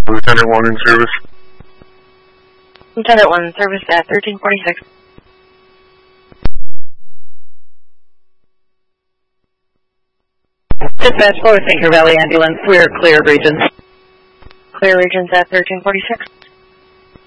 Lieutenant 1 in service. Lieutenant 1 in service at 1346. Dispatch, Lower St. Clair Valley Ambulance. We're clear regions. Clear regions at 1346.